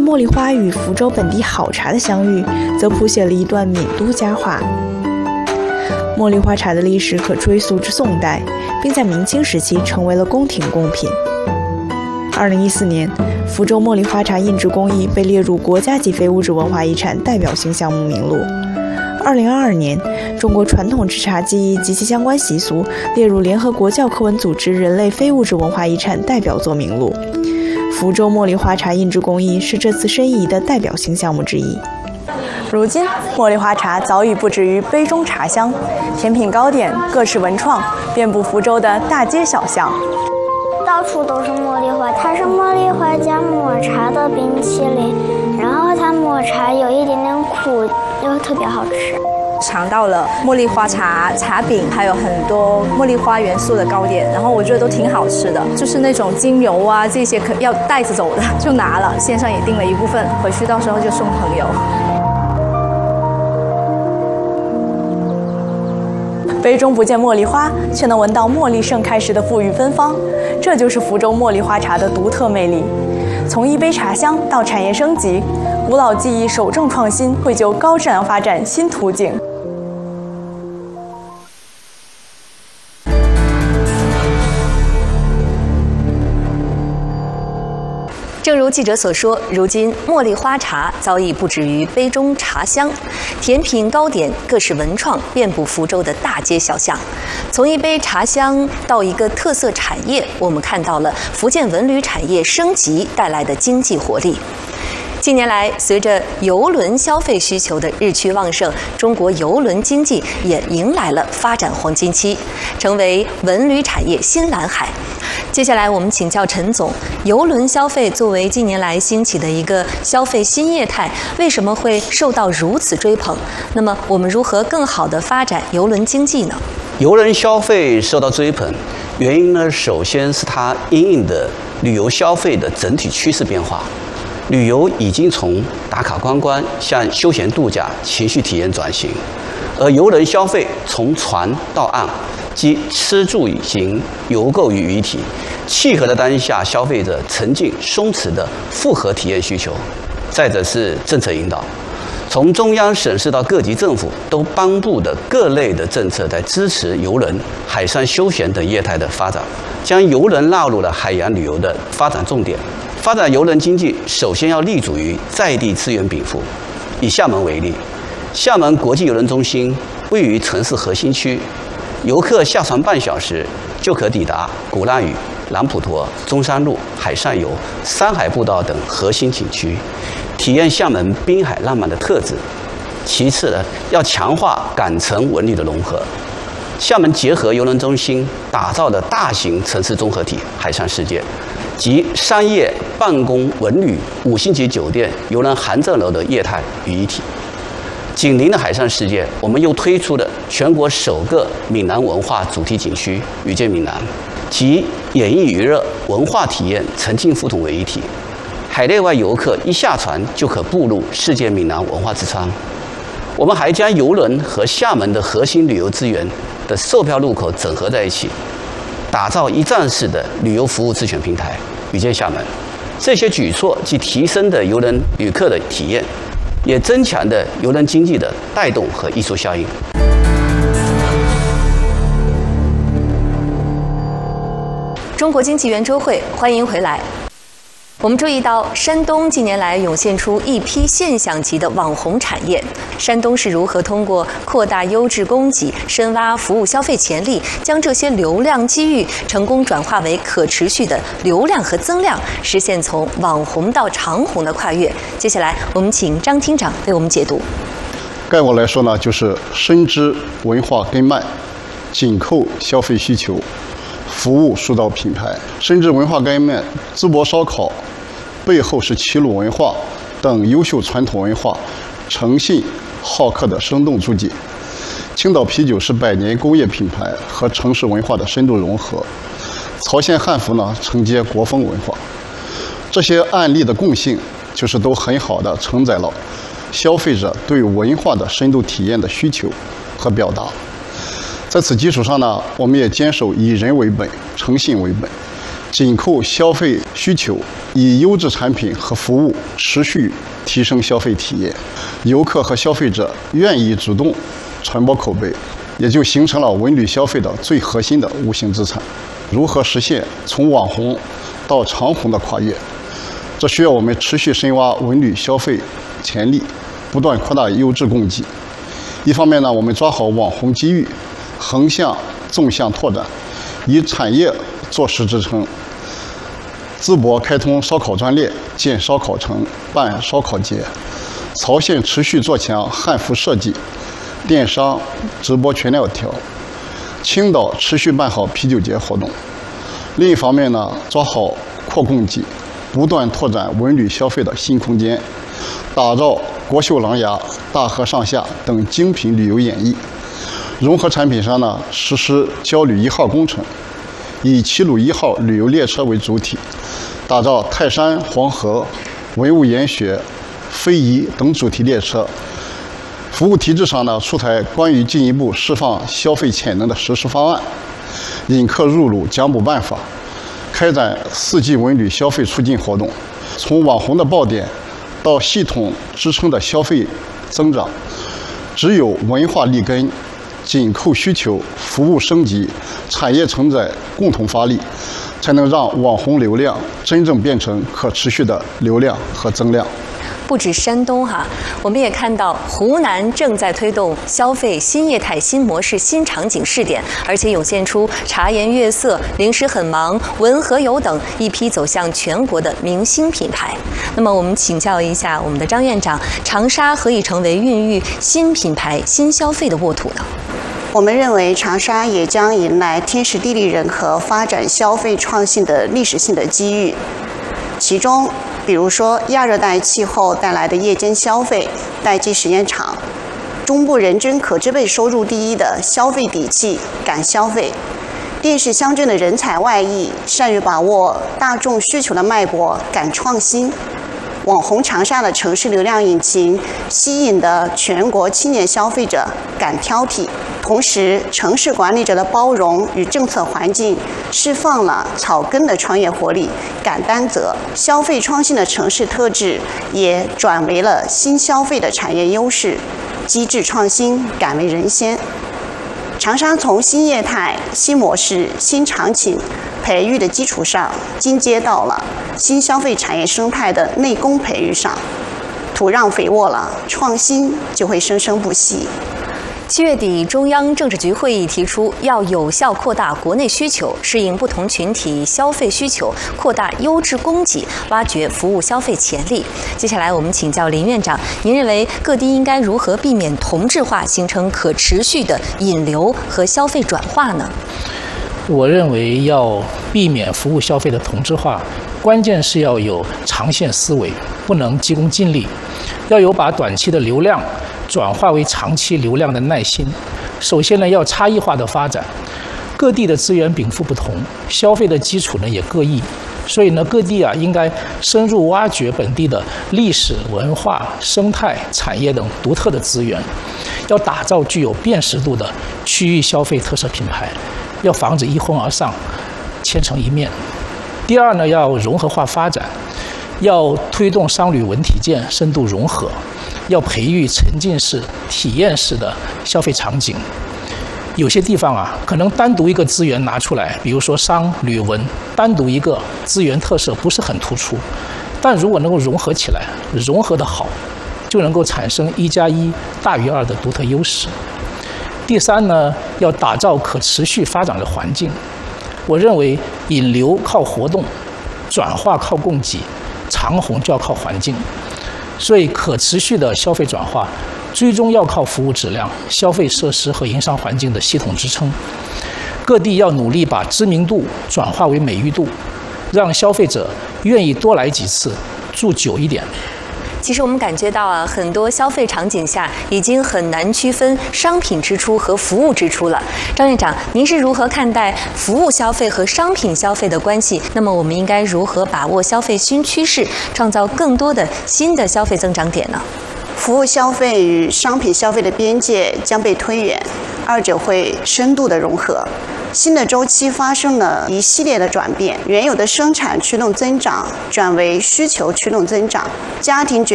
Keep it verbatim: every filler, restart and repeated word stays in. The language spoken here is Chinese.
茉莉花与福州本地好茶的相遇，则谱写了一段闽都佳话。茉莉花茶的历史可追溯至宋代，并在明清时期成为了宫廷贡品。二零一四年，福州茉莉花茶印制工艺被列入国家级非物质文化遗产代表性项目名录。二零二二年，中国传统制茶技艺及其相关习俗列入联合国教科文组织人类非物质文化遗产代表作名录。福州茉莉花茶印制工艺是这次申遗的代表性项目之一。如今，茉莉花茶早已不止于杯中茶香，甜品糕点各式文创遍布福州的大街小巷。 到处都是茉莉花，它是茉莉花加抹茶的冰淇淋，然后它抹茶有一点点苦，又特别好吃。 尝到了茉莉花茶茶饼，还有很多茉莉花元素的糕点，然后我觉得都挺好吃的，就是那种精油啊这些可要带着走的就拿了，线上也订了一部分，回去到时候就送朋友。 杯中不见茉莉花，却能闻到茉莉盛开时的馥郁芬芳，这就是福州茉莉花茶的独特魅力。从一杯茶香到产业升级，古老技艺守正创新，绘就高质量发展新途径。 正如记者所说，如今茉莉花茶早已不止于杯中茶香，甜品糕点各式文创遍布福州的大街小巷。从一杯茶香到一个特色产业，我们看到了福建文旅产业升级带来的经济活力。近年来，随着邮轮消费需求的日趋旺盛，中国邮轮经济也迎来了发展黄金期，成为文旅产业新蓝海。接下来，我们请教陈总，邮轮消费作为近年来兴起的一个消费新业态，为什么会受到如此追捧？那么，我们如何更好地发展邮轮经济呢？ 邮轮消费受到追捧，原因呢，首先是它因应的旅游消费的整体趋势变化。旅游已经从打卡观光向休闲度假、情绪体验转型，而邮轮消费从船到岸，即吃住行游购于一体，契合了当下消费者沉浸松弛的复合体验需求。再者是政策引导，从中央省市到各级政府都颁布的各类的政策，在支持邮轮、海上休闲等业态的发展，将邮轮纳入了海洋旅游的发展重点。发展邮轮经济，首先要立足于在地资源禀赋。以厦门为例，厦门国际邮轮中心位于城市核心区，游客下船半小时就可抵达鼓浪屿、南普陀、中山路、海上游、山海步道等核心景区，体验厦门滨海浪漫的特质。其次呢，要强化港城文旅的融合。厦门结合邮轮中心打造的大型城市综合体海上世界，集商业、办公、文旅、五星级酒店、邮轮航站楼的业态于一体。紧邻的海上世界，我们又推出了全国首个闽南文化主题景区“遇见闽南”，集演艺娱乐、文化体验、沉浸互动为一体。海内外游客一下船就可步入世界闽南文化之窗。我们还将邮轮和厦门的核心旅游资源的售票入口整合在一起，打造一站式的旅游服务自选平台“遇见厦门”。这些举措既提升的邮轮旅客的体验，也增强的邮轮经济的带动和溢出效应。 中国经济圆桌会，欢迎回来。我们注意到，山东近年来涌现出一批现象级的网红产业。山东是如何通过扩大优质供给、深挖服务消费潜力，将这些流量机遇成功转化为可持续的流量和增量，实现从网红到长红的跨越？接下来，我们请张厅长为我们解读。 概括来说呢，就是深知文化根脉，紧扣消费需求，服务塑造品牌。深知文化根脉，淄博烧烤背后是齐鲁文化等优秀传统文化诚信好客的生动注解。青岛啤酒是百年工业品牌和城市文化的深度融合。曹县汉服呢，承接国风文化。这些案例的共性就是都很好的承载了消费者对文化的深度体验的需求和表达。在此基础上呢，我们也坚守以人为本、诚信为本， 紧扣消费需求，以优质产品和服务持续提升消费体验，游客和消费者愿意主动传播口碑，也就形成了文旅消费的最核心的无形资产。如何实现从网红到长红的跨越？这需要我们持续深挖文旅消费潜力，不断扩大优质供给。一方面呢，我们抓好网红机遇，横向、纵向拓展，以产业做实支撑。淄博开通烧烤专列，建烧烤城，办烧烤节；曹县持续做强汉服设计、电商、直播全链条；青岛持续办好啤酒节活动。另一方面呢，抓好扩供给，不断拓展文旅消费的新空间，打造国秀琅琊、大河上下等精品旅游演绎。融合产品上呢，实施交旅一号工程，以齐鲁一号旅游列车为主体，打造泰山、黄河、文物研学、非遗等主题列车。服务体制上呢，出台关于进一步释放消费潜能的实施方案，引客入鲁奖补办法，开展四季文旅消费促进活动，从网红的爆点到系统支撑的消费增长，只有文化立根，紧扣需求，服务升级，产业承载共同发力，才能让网红流量真正变成可持续的流量和增量。 不止山东哈，我们也看到湖南正在推动消费新业态、新模式、新场景试点，而且涌现出茶颜悦色、零食很忙、文和友等一批走向全国的明星品牌。那么，我们请教一下我们的张院长，长沙何以成为孕育新品牌、新消费的沃土呢？ 我们认为，长沙也将迎来天时地利人和发展消费创新的历史性的机遇，其中，比如说亚热带气候带来的夜间消费、待机时间长，中部人均可支配收入第一的消费底气、敢消费，电视乡镇的人才外溢，善于把握大众需求的脉搏，敢创新。网红长沙的城市流量引擎吸引的全国青年消费者敢挑剔，同时城市管理者的包容与政策环境释放了草根的创业活力，敢担责。消费创新的城市特质也转为了新消费的产业优势，机制创新敢为人先。长沙从新业态、新模式、新场景培育的基础上，进阶到了新消费产业生态的内功培育上，土壤肥沃了，创新就会生生不息。 七月底，中央政治局会议提出，要有效扩大国内需求，适应不同群体消费需求，扩大优质供给，挖掘服务消费潜力。接下来，我们请教林院长，您认为各地应该如何避免同质化，形成可持续的引流和消费转化呢？ 我认为要避免服务消费的同质化，关键是要有长线思维，不能急功近利，要有把短期的流量转化为长期流量的耐心。首先呢，要差异化的发展，各地的资源禀赋不同，消费的基础呢也各异，所以呢，各地啊应该深入挖掘本地的历史文化、生态、产业等独特的资源，要打造具有辨识度的区域消费特色品牌，要防止一哄而上、千城一面。第二呢，要融合化发展，要推动商旅文体建深度融合，要培育沉浸式、体验式的消费场景。有些地方啊，可能单独一个资源拿出来，比如说商旅文，单独一个资源特色不是很突出，但如果能够融合起来，融合得好，就能够产生一加一大于二的独特优势。第三呢，要打造可持续发展的环境。我认为引流靠活动，转化靠供给，长红就要靠环境。所以可持续的消费转化，最终要靠服务质量、消费设施和营商环境的系统支撑。各地要努力把知名度转化为美誉度，让消费者愿意多来几次，住久一点。 其实我们感觉到啊，很多消费场景下已经很难区分商品支出和服务支出了。张院长，您是如何看待服务消费和商品消费的关系？那么我们应该如何把握消费新趋势，创造更多的新的消费增长点呢？ 服务消费与商品消费的边界将被推远，二者会深度的融合。 新的周期发生了一系列的转变，原有的生产驱动增长转为需求驱动增长，家庭决